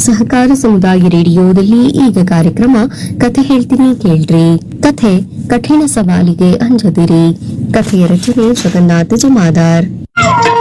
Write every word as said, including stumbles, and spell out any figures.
ಸಹಕಾರ ಸಮುದಾಯ ರೇಡಿಯೋದಲ್ಲಿ ಈಗ ಕಾರ್ಯಕ್ರಮ ಕಥೆ ಹೇಳ್ತೀನಿ ಕೇಳ್ರಿ. ಕಥೆ ಕಠಿಣ ಸವಾಲಿಗೆ ಅಂಜದಿರಿ. ಕಥೆಯ ರಚನೆ ಜಗನ್ನಾಥ ಜಮಾದಾರ್.